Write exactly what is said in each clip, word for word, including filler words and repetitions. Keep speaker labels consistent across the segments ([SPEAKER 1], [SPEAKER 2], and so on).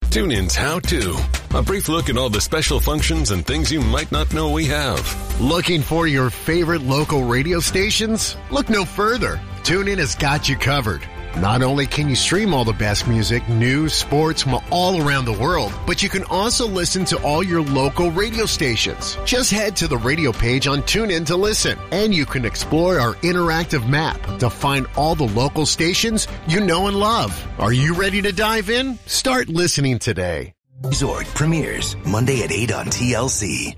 [SPEAKER 1] TuneIn's How To. A brief look at all the special functions and things you might not know we have.
[SPEAKER 2] Looking for your favorite local radio stations? Look no further. TuneIn has got you covered. Not only can you stream all the best music, news, sports from all around the world, but you can also listen to all your local radio stations. Just head to the radio page on TuneIn to listen, and you can explore our interactive map to find all the local stations you know and love. Are you ready to dive in? Start listening today.
[SPEAKER 3] Zork premieres Monday at eight on T L C.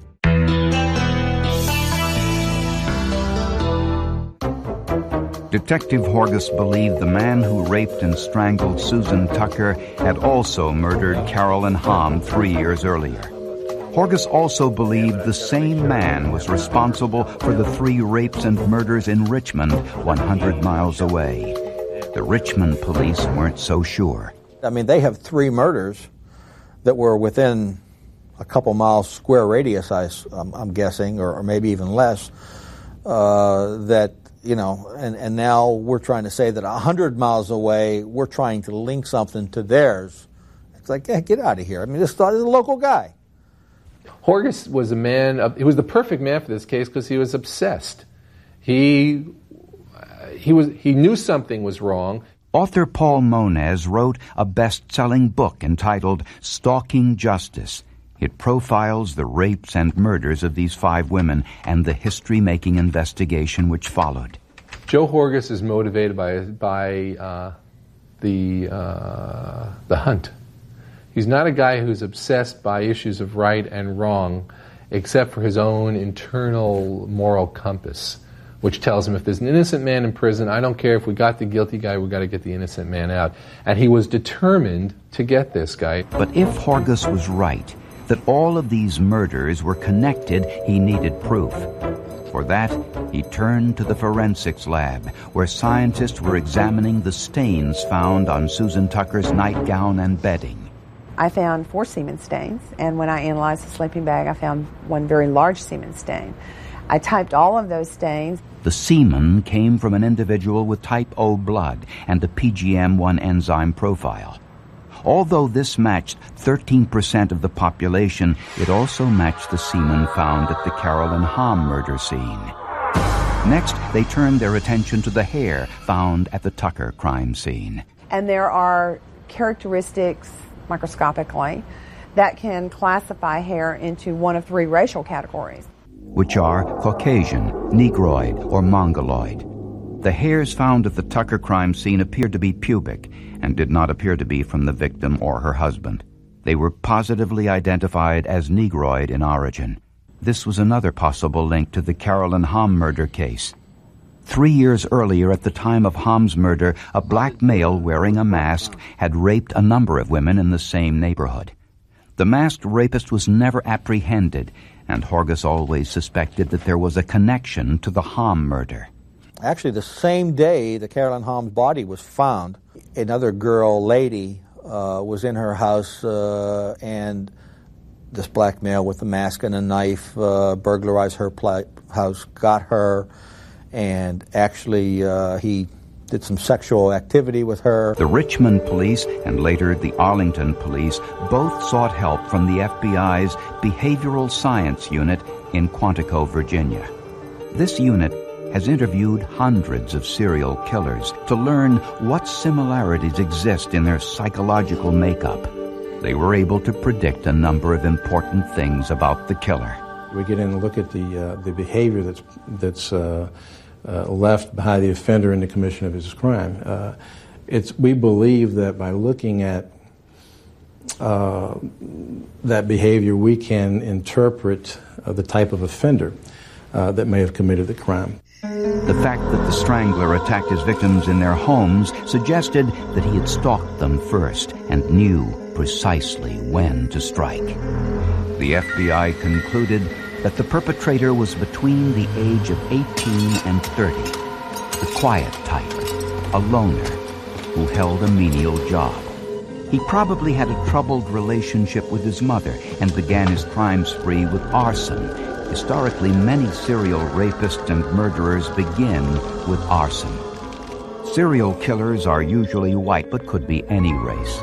[SPEAKER 4] Detective Horgus believed the man who raped and strangled Susan Tucker had also murdered Carolyn Hamm three years earlier. Horgus also believed the same man was responsible for the three rapes and murders in Richmond, one hundred miles away. The Richmond police weren't so sure.
[SPEAKER 5] I mean, they have three murders that were within a couple miles square radius, I, I'm, I'm guessing, or, or maybe even less, uh, that You know, and, and now we're trying to say that one hundred miles away, we're trying to link something to theirs. It's like, yeah, get out of here. I mean, this is a local guy.
[SPEAKER 6] Horgus was a man, of, he was the perfect man for this case because he was obsessed. He, he, was, he knew something was wrong.
[SPEAKER 4] Author Paul Moniz wrote a best-selling book entitled Stalking Justice. It profiles the rapes and murders of these five women and the history-making investigation which followed.
[SPEAKER 6] Joe Horgus is motivated by by uh, the uh, the hunt. He's not a guy who's obsessed by issues of right and wrong, except for his own internal moral compass, which tells him if there's an innocent man in prison, I don't care if we got the guilty guy, we got to get the innocent man out. And he was determined to get this guy.
[SPEAKER 4] But if Horgus was right, that all of these murders were connected, he needed proof. For that, he turned to the forensics lab, where scientists were examining the stains found on Susan Tucker's nightgown and bedding.
[SPEAKER 7] I found four semen stains, and when I analyzed the sleeping bag, I found one very large semen stain. I typed all of those stains.
[SPEAKER 4] The semen came from an individual with type O blood and a P G M one enzyme profile. Although this matched thirteen percent of the population, it also matched the semen found at the Carolyn Hamm murder scene. Next, they turned their attention to the hair found at the Tucker crime scene.
[SPEAKER 7] And there are characteristics, microscopically, that can classify hair into one of three racial categories,
[SPEAKER 4] which are Caucasian, Negroid, or Mongoloid. The hairs found at the Tucker crime scene appeared to be pubic and did not appear to be from the victim or her husband. They were positively identified as Negroid in origin. This was another possible link to the Carolyn Hamm murder case. Three years earlier, at the time of Hamm's murder, a black male wearing a mask had raped a number of women in the same neighborhood. The masked rapist was never apprehended, and Horgus always suspected that there was a connection to the Hamm murder.
[SPEAKER 5] Actually, the same day the Carolyn Hamm's body was found, another girl, lady, uh, was in her house, uh, and this black male with a mask and a knife uh, burglarized her pla- house, got her, and actually uh, he did some sexual activity with her.
[SPEAKER 4] The Richmond police and later the Arlington police both sought help from the F B I's Behavioral Science Unit in Quantico, Virginia. This unit has interviewed hundreds of serial killers to learn what similarities exist in their psychological makeup. They were able to predict a number of important things about the killer.
[SPEAKER 8] We get in and look at the uh, the behavior that's that's uh, uh, left by the offender in the commission of his crime. Uh, it's we believe that by looking at uh, that behavior, we can interpret uh, the type of offender uh, that may have committed the crime.
[SPEAKER 4] The fact that the strangler attacked his victims in their homes suggested that he had stalked them first and knew precisely when to strike. The F B I concluded that the perpetrator was between the age of eighteen and thirty, the quiet type, a loner who held a menial job. He probably had a troubled relationship with his mother and began his crime spree with arson. Historically, many serial rapists and murderers begin with arson. Serial killers are usually white, but could be any race.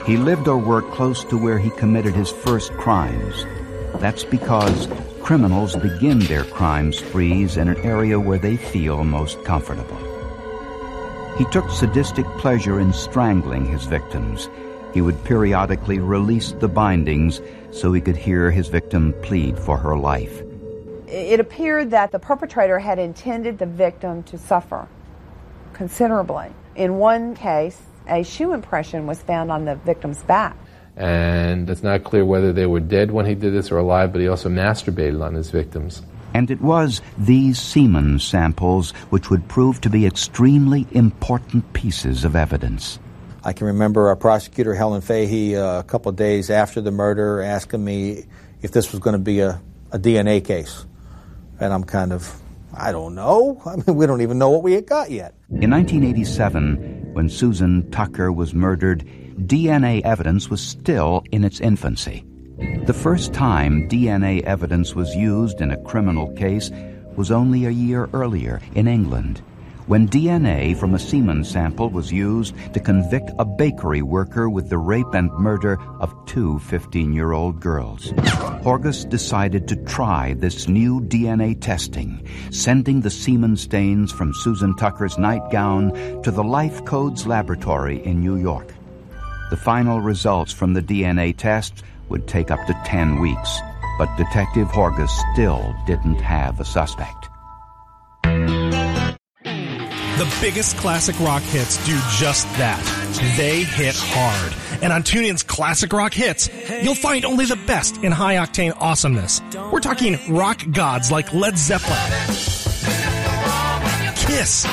[SPEAKER 4] He lived or worked close to where he committed his first crimes. That's because criminals begin their crime sprees in an area where they feel most comfortable. He took sadistic pleasure in strangling his victims. He would periodically release the bindings so he could hear his victim plead for her life.
[SPEAKER 7] It appeared that the perpetrator had intended the victim to suffer considerably. In one case, a shoe impression was found on the victim's back.
[SPEAKER 6] And it's not clear whether they were dead when he did this or alive, but he also masturbated on his victims.
[SPEAKER 4] And it was these semen samples which would prove to be extremely important pieces of evidence.
[SPEAKER 5] I can remember our prosecutor, Helen Fahey, uh, a couple of days after the murder, asking me if this was going to be a, a D N A case. And I'm kind of, I don't know. I mean, we don't even know what we had got yet.
[SPEAKER 4] In nineteen eighty-seven, when Susan Tucker was murdered, D N A evidence was still in its infancy. The first time D N A evidence was used in a criminal case was only a year earlier in England, when D N A from a semen sample was used to convict a bakery worker with the rape and murder of two fifteen-year-old girls. Horgus decided to try this new D N A testing, sending the semen stains from Susan Tucker's nightgown to the Life Codes laboratory in New York. The final results from the D N A test would take up to ten weeks, but Detective Horgus still didn't have a suspect.
[SPEAKER 9] The biggest classic rock hits do just that. They hit hard. And on TuneIn's Classic Rock Hits, you'll find only the best in high-octane awesomeness. We're talking rock gods like Led Zeppelin, Kiss,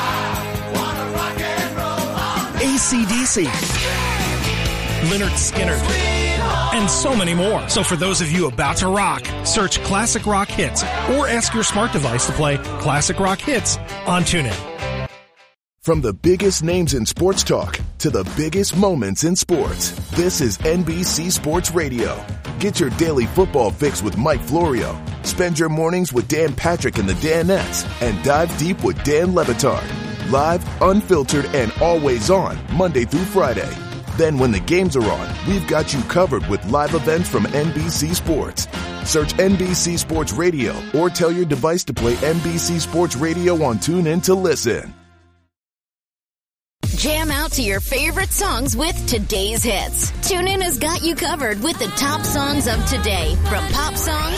[SPEAKER 9] A C D C, Lynyrd Skynyrd, and so many more. So for those of you about to rock, search Classic Rock Hits or ask your smart device to play Classic Rock Hits on TuneIn.
[SPEAKER 10] From the biggest names in sports talk to the biggest moments in sports, this is N B C Sports Radio. Get your daily football fix with Mike Florio. Spend your mornings with Dan Patrick and the Danettes, and dive deep with Dan Le Batard. Live, unfiltered, and always on, Monday through Friday. Then when the games are on, we've got you covered with live events from N B C Sports. Search N B C Sports Radio or tell your device to play N B C Sports Radio on TuneIn to listen.
[SPEAKER 11] Jam out to your favorite songs with today's hits. TuneIn has got you covered with the top songs of today, from pop songs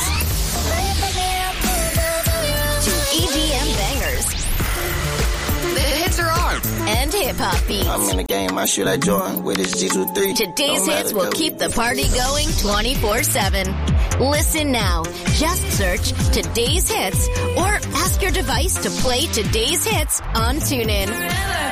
[SPEAKER 11] to E D M bangers. The hits are on, and hip-hop beats.
[SPEAKER 12] I'm in the game, I should I join with this G twenty-three.
[SPEAKER 11] Today's hits will keep the party going twenty-four seven. Listen now. Just search Today's Hits or ask your device to play Today's Hits on TuneIn.